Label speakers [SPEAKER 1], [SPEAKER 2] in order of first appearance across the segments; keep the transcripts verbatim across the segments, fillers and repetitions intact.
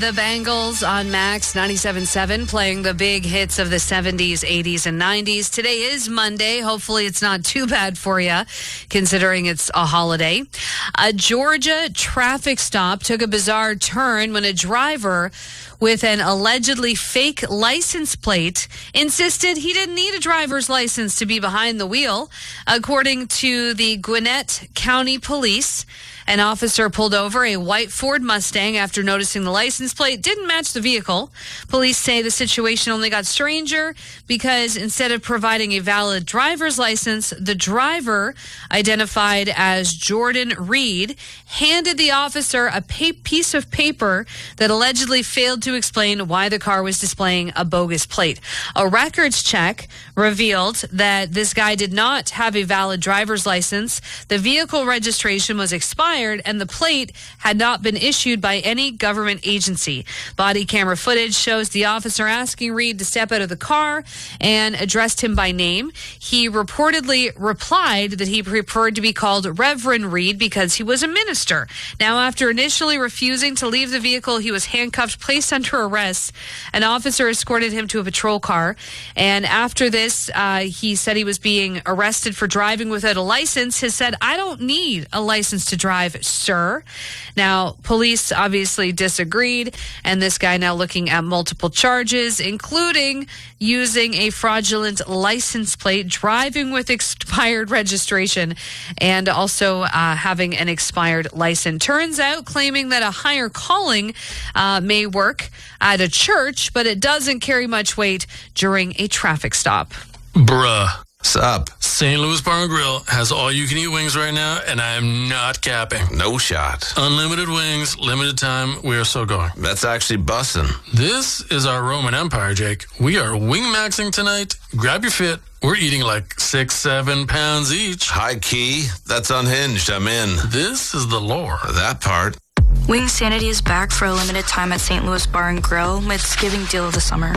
[SPEAKER 1] The Bangles on Max ninety-seven point seven playing the big hits of the seventies, eighties, and nineties. Today is Monday. Hopefully it's not too bad for you, considering it's a holiday. A Georgia traffic stop took a bizarre turn when a driver with an allegedly fake license plate insisted he didn't need a driver's license to be behind the wheel. According to the Gwinnett County Police, an officer pulled over a white Ford Mustang after noticing the license plate didn't match the vehicle. Police say the situation only got stranger because instead of providing a valid driver's license, the driver, identified as Jordan Reed, handed the officer a pa- piece of paper that allegedly failed to explain why the car was displaying a bogus plate. A records check revealed that this guy did not have a valid driver's license. The vehicle registration was expired, and the plate had not been issued by any government agency. Body camera footage shows the officer asking Reed to step out of the car and addressed him by name. He reportedly replied that he preferred to be called Reverend Reed because he was a minister. Now, after initially refusing to leave the vehicle, he was handcuffed, placed under arrest. An officer escorted him to a patrol car, and after this, uh, he said he was being arrested for driving without a license. He said, "I don't need a license to drive, sir." Now, police obviously disagreed, and this guy now looking at multiple charges, including using a fraudulent license plate, driving with expired registration, and also uh, having an expired license. Turns out, claiming that a higher calling uh, may work at a church, but it doesn't carry much weight during a traffic stop.
[SPEAKER 2] Bruh.
[SPEAKER 3] What's up?
[SPEAKER 2] Saint Louis Bar and Grill has all-you-can-eat wings right now, and I am not capping.
[SPEAKER 3] No shot.
[SPEAKER 2] Unlimited wings, limited time. We are so going.
[SPEAKER 3] That's actually bussin'.
[SPEAKER 2] This is our Roman Empire, Jake. We are wing-maxing tonight. Grab your fit. We're eating like six, seven pounds each.
[SPEAKER 3] High key. That's unhinged. I'm in.
[SPEAKER 2] This is the lore.
[SPEAKER 3] That part.
[SPEAKER 4] Wing Sanity is back for a limited time at Saint Louis Bar and Grill with Thanksgiving deal of the summer.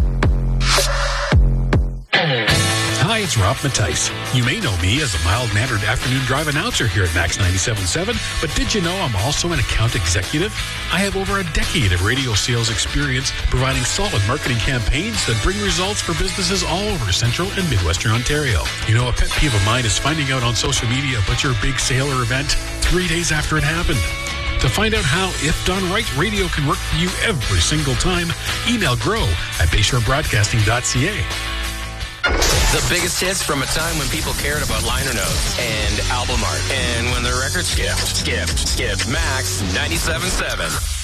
[SPEAKER 5] Hi, it's Rob Mattice. You may know me as a mild-mannered afternoon drive announcer here at Max ninety-seven point seven, but did you know I'm also an account executive? I have over a decade of radio sales experience providing solid marketing campaigns that bring results for businesses all over Central and Midwestern Ontario. You know, a pet peeve of mine is finding out on social media about your big sale or event three days after it happened. To find out how, if done right, radio can work for you every single time, email grow at bayshore broadcasting dot c a.
[SPEAKER 6] The biggest hits from a time when people cared about liner notes and album art. And when the record skipped, skipped, skipped. Max ninety-seven point seven.